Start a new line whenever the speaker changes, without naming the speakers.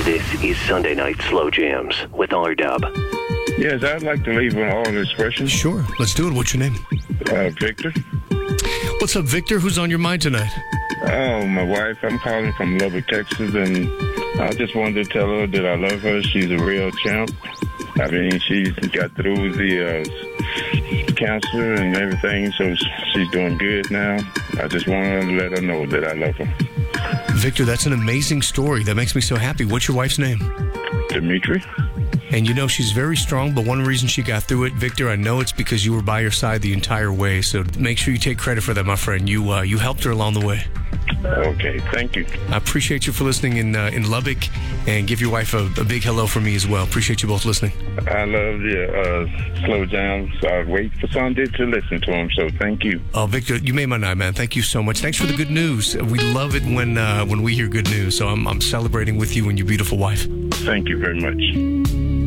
This is Sunday Night Slow Jams with R-Dub.
Yes, I'd like to leave an oral expression.
Sure, let's do it. What's your name?
Victor.
What's up, Victor? Who's on your mind tonight?
Oh, my wife. I'm calling from Lubbock, Texas, and I just wanted to tell her that I love her. She's a real champ. I mean, she got through the cancer and everything, so she's doing good now. I just wanted to let her know that I love her.
Victor, that's an amazing story. That makes me so happy. What's your wife's name?
Dimitri.
And you know, she's very strong, but one reason she got through it, Victor, I know it's because you were by her side the entire way. So make sure you take credit for that, my friend. You helped her along the way.
Okay, thank you.
I appreciate you for listening in Lubbock, and give your wife a big hello from me as well. Appreciate you both listening.
I love the slow jams. I wait for Sunday to listen to them, so thank you.
Oh, Victor, you made my night, man. Thank you so much. Thanks for the good news. We love it when we hear good news, so I'm celebrating with you and your beautiful wife.
Thank you very much.